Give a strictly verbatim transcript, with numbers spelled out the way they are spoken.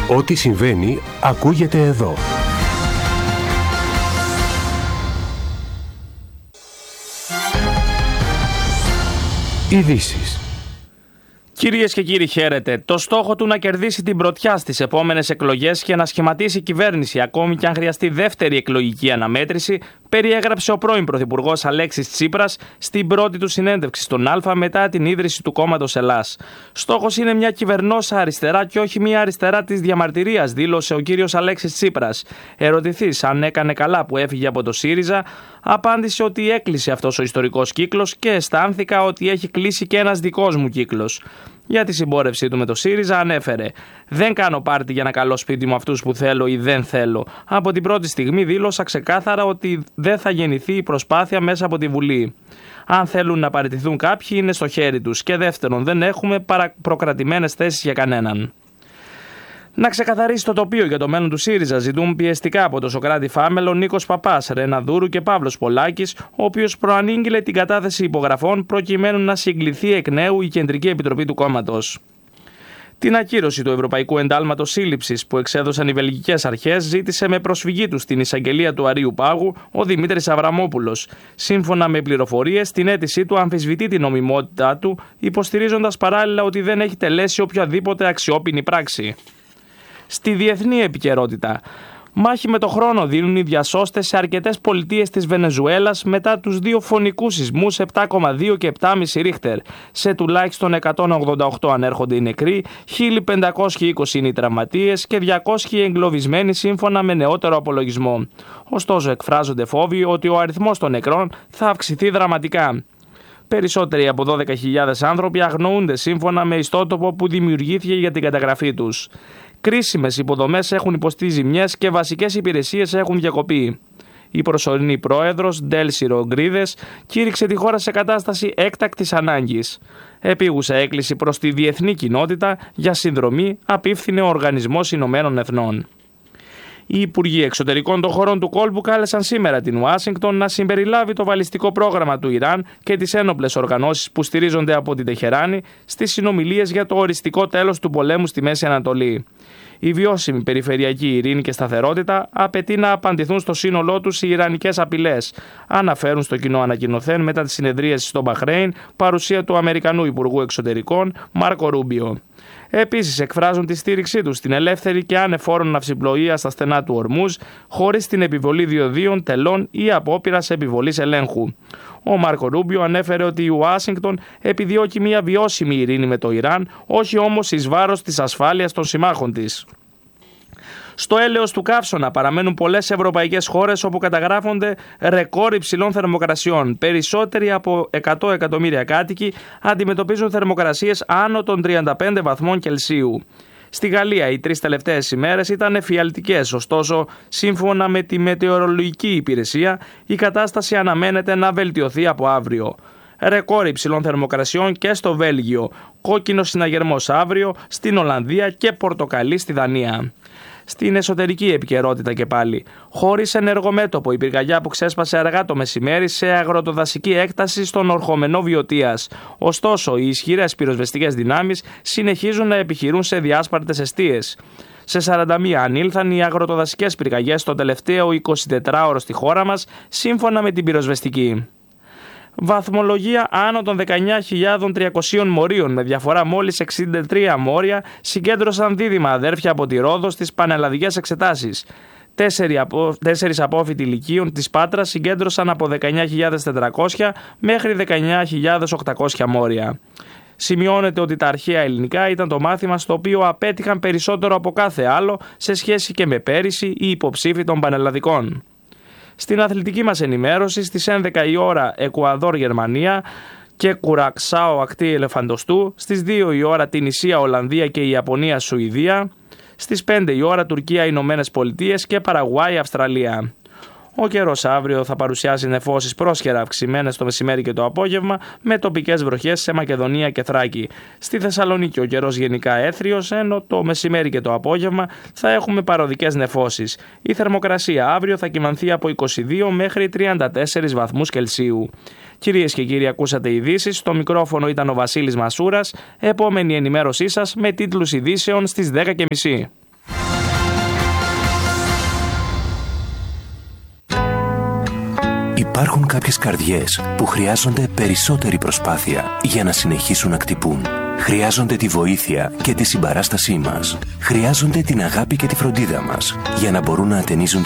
Ό,τι συμβαίνει ακούγεται εδώ. Ειδήσεις. Κυρίες και κύριοι, χαίρετε. Το στόχο του να κερδίσει την πρωτιά στις επόμενες εκλογές και να σχηματίσει κυβέρνηση, ακόμη και αν χρειαστεί δεύτερη εκλογική αναμέτρηση, περιέγραψε ο πρώην Πρωθυπουργός Αλέξης Τσίπρας στην πρώτη του συνέντευξη στον Α μετά την ίδρυση του κόμματος Ελλάς. Στόχος είναι μια κυβερνόσα αριστερά και όχι μια αριστερά της διαμαρτυρίας, δήλωσε ο κύριος Αλέξης Τσίπρας. Ερωτηθείς αν έκανε καλά που έφυγε από το ΣΥΡΙΖΑ, απάντησε ότι έκλεισε αυτός ο ιστορικός κύκλος και αισθάνθηκα ότι έχει κλείσει και ένας δικός μου κύκλος. Για τη συμπόρευσή του με το ΣΥΡΙΖΑ ανέφερε: «Δεν κάνω πάρτι για να καλώ σπίτι μου αυτούς που θέλω ή δεν θέλω. Από την πρώτη στιγμή δήλωσα ξεκάθαρα ότι δεν θα γεννηθεί η προσπάθεια μέσα από τη Βουλή. Αν θέλουν να παραιτηθούν κάποιοι, είναι στο χέρι τους. Και δεύτερον, δεν έχουμε προκρατημένες θέσεις για κανέναν». Να ξεκαθαρίσει το τοπίο για το μέλλον του ΣΥΡΙΖΑ ζητούν πιεστικά από το Σωκράτη Φάμελο Νίκος Παπάς, Ρένα Δούρου και Παύλος Πολάκης, ο οποίος προανήγγειλε την κατάθεση υπογραφών προκειμένου να συγκληθεί εκ νέου η Κεντρική Επιτροπή του κόμματος. Την ακύρωση του Ευρωπαϊκού Εντάλματος Σύλληψης που εξέδωσαν οι βελγικές αρχές ζήτησε με προσφυγή του στην εισαγγελία του Αρείου Πάγου ο Δημήτρης Αβραμόπουλος. Σύμφωνα με πληροφορίες, την αίτησή του αμφισβητεί την νομιμότητά του, υποστηρίζοντας παράλληλα ότι δεν έχει τελέσει οποιαδήποτε αξιόπινη πράξη. Στη διεθνή επικαιρότητα. Μάχη με το χρόνο δίνουν οι διασώστες σε αρκετές πολιτείες της Βενεζουέλας μετά τους δύο φωνικούς σεισμούς επτά κόμμα δύο και επτά κόμμα πέντε Ρίχτερ. Σε τουλάχιστον εκατόν ογδόντα οκτώ ανέρχονται οι νεκροί, χίλια πεντακόσιοι είκοσι είναι οι τραυματίες και διακόσιοι εγκλωβισμένοι σύμφωνα με νεότερο απολογισμό. Ωστόσο, εκφράζονται φόβοι ότι ο αριθμός των νεκρών θα αυξηθεί δραματικά. Περισσότεροι από δώδεκα χιλιάδες άνθρωποι αγνοούνται σύμφωνα με ιστότοπο που δημιουργήθηκε για την καταγραφή τους. Κρίσιμες υποδομές έχουν υποστεί ζημιές και βασικές υπηρεσίες έχουν διακοπεί. Η προσωρινή πρόεδρος Ντέλσι Ρογκρίδες κήρυξε τη χώρα σε κατάσταση έκτακτης ανάγκης. Επίγουσα έκκληση προς τη διεθνή κοινότητα για συνδρομή απίφθινε ο Οργανισμός Ηνωμένων Εθνών. Οι Υπουργοί Εξωτερικών των χωρών του κόλπου κάλεσαν σήμερα την Ουάσιγκτον να συμπεριλάβει το βαλιστικό πρόγραμμα του Ιράν και τις ένοπλες οργανώσεις που στηρίζονται από την Τεχεράνη στις συνομιλίες για το οριστικό τέλος του πολέμου στη Μέση Ανατολή. Η βιώσιμη περιφερειακή ειρήνη και σταθερότητα απαιτεί να απαντηθούν στο σύνολό τους οι ιρανικές απειλές, αναφέρουν στο κοινό ανακοινωθέν μετά τη συνεδρίαση στο Μπαχρέιν παρουσία του Αμερικανού Υπουργού Εξωτερικών Μάρκο Ρούμπιο. Επίσης, εκφράζουν τη στήριξή τους στην ελεύθερη και ανεφόρον ναυσιπλοεία στα στενά του Ορμούζ, χωρίς την επιβολή διοδίων, τελών ή απόπειρας επιβολής ελέγχου. Ο Μάρκο Ρούμπιο ανέφερε ότι η Ουάσιγκτον επιδιώκει μια βιώσιμη ειρήνη με το Ιράν, όχι όμως εις βάρος της ασφάλειας των συμμάχων της. Στο έλεος του καύσωνα παραμένουν πολλές ευρωπαϊκές χώρες όπου καταγράφονται ρεκόρ υψηλών θερμοκρασιών. Περισσότεροι από εκατό εκατομμύρια κάτοικοι αντιμετωπίζουν θερμοκρασίες άνω των τριάντα πέντε βαθμών Κελσίου. Στη Γαλλία οι τρεις τελευταίες ημέρες ήταν εφιαλτικές, ωστόσο σύμφωνα με τη μετεωρολογική υπηρεσία η κατάσταση αναμένεται να βελτιωθεί από αύριο. Ρεκόρ υψηλών θερμοκρασιών και στο Βέλγιο, κόκκινος συναγερμός αύριο στην Ολλανδία και πορτοκαλί στη Δανία. Στην εσωτερική επικαιρότητα και πάλι. Χωρίς ενεργό μέτωπο η πυρκαγιά που ξέσπασε αργά το μεσημέρι σε αγροτοδασική έκταση στον ορχομενό Βιωτίας. Ωστόσο, οι ισχυρές πυροσβεστικές δυνάμεις συνεχίζουν να επιχειρούν σε διάσπαρτες εστίες. Σε σαράντα μία ανήλθαν οι αγροτοδασικές πυρκαγιές το τελευταίο εικοσιτετράωρο στη χώρα μας, σύμφωνα με την πυροσβεστική. Βαθμολογία άνω των δεκαεννιά χιλιάδες τριακοσίων μορίων με διαφορά μόλις εξήντα τρία μόρια συγκέντρωσαν δίδυμα αδέρφια από τη Ρόδο στις πανελλαδικές εξετάσεις. Τέσσερις απόφοιτοι λυκείων της Πάτρας συγκέντρωσαν από δεκαεννιά χιλιάδες τετρακόσια μέχρι δεκαεννιά χιλιάδες οκτακόσια μόρια. Σημειώνεται ότι τα αρχαία ελληνικά ήταν το μάθημα στο οποίο απέτυχαν περισσότερο από κάθε άλλο σε σχέση και με πέρυσι οι υποψήφοι των πανελλαδικών. Στην αθλητική μας ενημέρωση στις έντεκα η ώρα Εκουαδόρ-Γερμανία και Κουραξάο ακτή Ελεφαντοστού, στις δύο η ώρα Τινησία, Ολλανδία και η Ιαπωνία, Σουηδία, στις πέντε η ώρα Τουρκία, Ηνωμένες Πολιτείες και Παραγουάη, Αυστραλία. Ο καιρός αύριο θα παρουσιάσει νεφώσεις πρόσχερα αυξημένες το μεσημέρι και το απόγευμα, με τοπικές βροχές σε Μακεδονία και Θράκη. Στη Θεσσαλονίκη ο καιρός γενικά έθριος, ενώ το μεσημέρι και το απόγευμα θα έχουμε παροδικές νεφώσεις. Η θερμοκρασία αύριο θα κυμανθεί από είκοσι δύο μέχρι τριάντα τέσσερις βαθμούς Κελσίου. Κυρίες και κύριοι, ακούσατε ειδήσεις. Στο μικρόφωνο ήταν ο Βασίλης Μασούρας. Επόμενη ενημέρωσή σας με τίτλους ειδήσεων στις δέκα και μισή. Υπάρχουν κάποιες καρδιές που χρειάζονται περισσότερη προσπάθεια για να συνεχίσουν να χτυπούν. Χρειάζονται τη βοήθεια και τη συμπαράστασή μας. Χρειάζονται την αγάπη και τη φροντίδα μας για να μπορούν να ατενίζουν